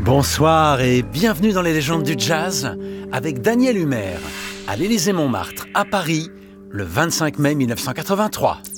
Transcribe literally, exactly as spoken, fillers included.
Bonsoir et bienvenue dans les légendes du jazz avec Daniel Humer à l'Élysée-Montmartre à Paris le vingt-cinq mai mille neuf cent quatre-vingt-trois.